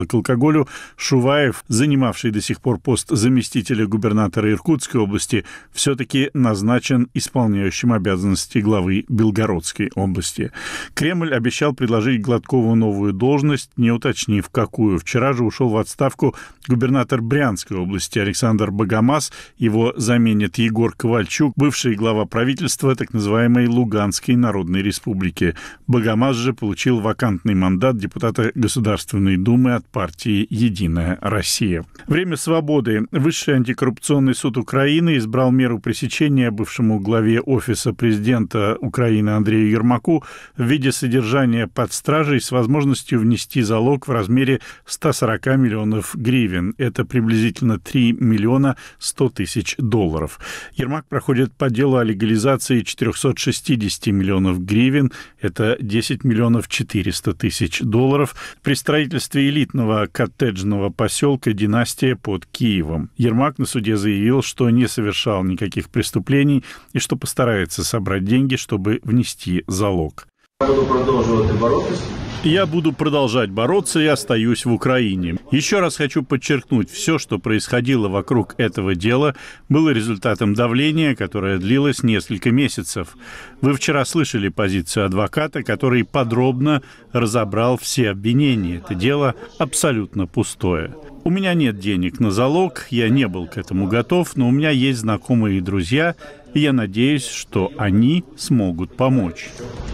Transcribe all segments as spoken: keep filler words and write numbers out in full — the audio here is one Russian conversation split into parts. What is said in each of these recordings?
к алкоголю, Шуваев, занимавший до сих пор пост заместителя губернатора Иркутской области, все-таки назначен исполняющим обязанности главы Белгородской области. Кремль обещал предложить Гладкову новую должность, не уточнив, какую. Вчера же ушел в отставку губернатор Брянской области Александр Богомаз. Его заменит Егор Ковальчук, бывший глава правительства так называемой Луганской Народной Республики. Богомаз же получил вакантный мандат депутата Государственной Думы от партии «Единая Россия». Время свободы. Высший антикоррупционный суд Украины избрал меру пресечения бывшему главе Офиса президента Украины Андрею Ермаку в виде содержания под стражей с возможностью внести залог в размере ста сорока миллионов гривен. Это приблизительно три миллиона сто тысяч долларов. Ермак проходит по делу о легализации четырехсот шестидесяти миллионов гривен. Это десять миллионов четыреста тысяч долларов при строительстве элитного коттеджного поселка «Династия» под Киевом. Ермак на суде заявил, что не совершал никаких преступлений и что постарается собрать деньги, чтобы внести залог. Я буду продолжать бороться. Я буду продолжать бороться и остаюсь в Украине. Еще раз хочу подчеркнуть, все, что происходило вокруг этого дела, было результатом давления, которое длилось несколько месяцев. Вы вчера слышали позицию адвоката, который подробно разобрал все обвинения. Это дело абсолютно пустое. У меня нет денег на залог, я не был к этому готов, но у меня есть знакомые и друзья, и я надеюсь, что они смогут помочь.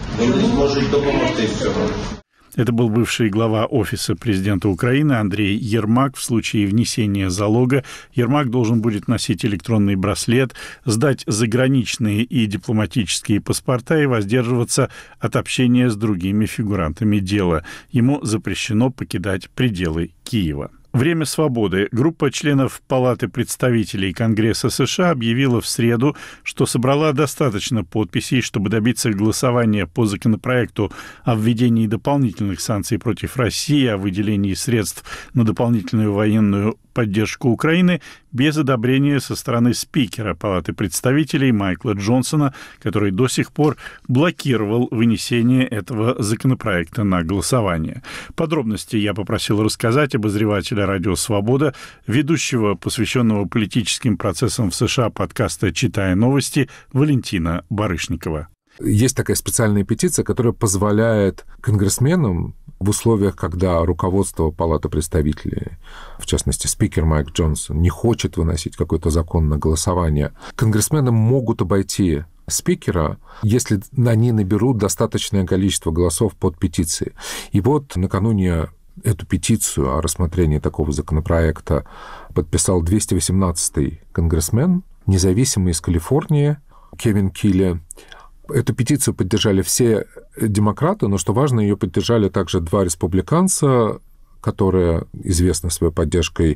Это был бывший глава Офиса президента Украины Андрей Ермак. В случае внесения залога Ермак должен будет носить электронный браслет, сдать заграничные и дипломатические паспорта и воздерживаться от общения с другими фигурантами дела. Ему запрещено покидать пределы Киева. Время свободы. Группа членов Палаты представителей Конгресса США объявила в среду, что собрала достаточно подписей, чтобы добиться голосования по законопроекту о введении дополнительных санкций против России, о выделении средств на дополнительную военную поддержку Украины без одобрения со стороны спикера Палаты представителей Майкла Джонсона, который до сих пор блокировал вынесение этого законопроекта на голосование. Подробности я попросил рассказать обозревателя «Радио Свобода», ведущего, посвященного политическим процессам в США подкаста «Читая новости» Валентина Барышникова. Есть такая специальная петиция, которая позволяет конгрессменам в условиях, когда руководство Палаты представителей, в частности, спикер Майк Джонсон, не хочет выносить какой-то закон на голосование, конгрессмены могут обойти спикера, если они наберут достаточное количество голосов под петицией. И вот накануне эту петицию о рассмотрении такого законопроекта подписал двести восемнадцатый конгрессмен, независимый из Калифорнии, Кевин Килли. Эту петицию поддержали все демократы, но, что важно, ее поддержали также два республиканца, которые известны своей поддержкой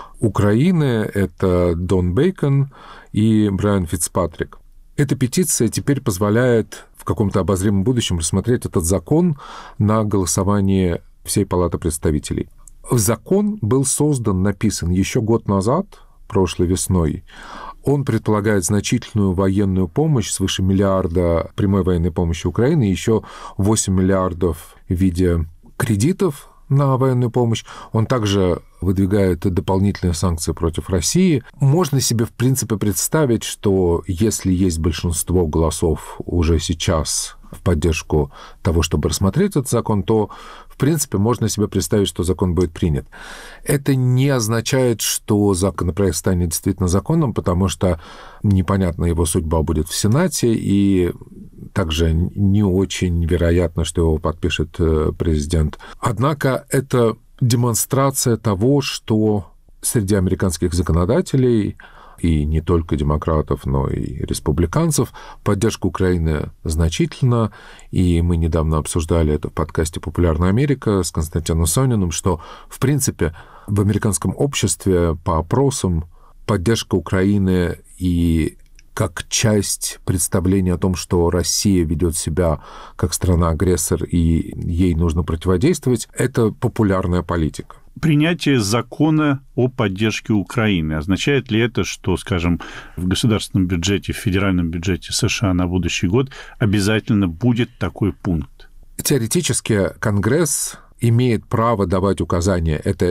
Украины. Это Дон Бейкон и Брайан Фицпатрик. Эта петиция теперь позволяет в каком-то обозримом будущем рассмотреть этот закон на голосовании всей Палаты представителей. Закон был создан, написан еще год назад, прошлой весной. Он предполагает значительную военную помощь, свыше миллиарда прямой военной помощи Украине, еще восемь миллиардов в виде кредитов на военную помощь. Он также выдвигает дополнительные санкции против России. Можно себе, в принципе, представить, что если есть большинство голосов уже сейчас в поддержку того, чтобы рассмотреть этот закон, то, в принципе, можно себе представить, что закон будет принят. Это не означает, что законопроект станет действительно законом, потому что непонятна его судьба будет в Сенате, и также не очень вероятно, что его подпишет президент. Однако это демонстрация того, что среди американских законодателей, и не только демократов, но и республиканцев, поддержка Украины значительна, и мы недавно обсуждали это в подкасте «Популярная Америка» с Константином Сониным, что, в принципе, в американском обществе по опросам поддержка Украины и как часть представления о том, что Россия ведет себя как страна-агрессор и ей нужно противодействовать, это популярная политика. Принятие закона о поддержке Украины, означает ли это, что, скажем, в государственном бюджете, в федеральном бюджете США на будущий год обязательно будет такой пункт? Теоретически Конгресс имеет право давать указания. Это